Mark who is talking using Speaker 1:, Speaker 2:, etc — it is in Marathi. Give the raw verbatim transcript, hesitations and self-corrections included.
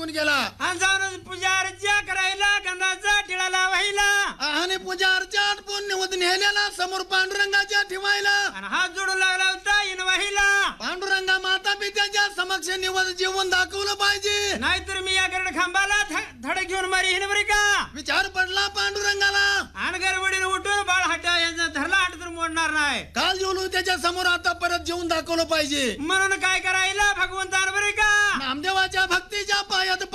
Speaker 1: निघून गेला
Speaker 2: आणि जाऊन पूजा अर्चा करायला गंधाचा टिळाला वाहिला
Speaker 1: आणि पूजा अर्चा आटपून निवत नेल्याला समोर पांडुरंगाच्या ठेवायला
Speaker 2: आणि हात जोडू लागला होता इन वाहिला
Speaker 1: पांडुरंगा माता पित्याच्या समक्ष निवत जीवन दाखवलं पाहिजे
Speaker 2: नाहीतर मी या गरड खांबाला धड घेऊन मारी हिन बरी का
Speaker 1: विचार पडला पांडुरंगाला
Speaker 2: आणि गरबडीने उठून बाळ हाटा यांचा धरला हाट तर मोडणार नाही
Speaker 1: काल जेवलो त्याच्या समोर आता परत जेवून दाखवलं पाहिजे
Speaker 2: म्हणून काय करायला भगवंतान बरे का
Speaker 1: नामदेवाच्या भक्तीच्या पायात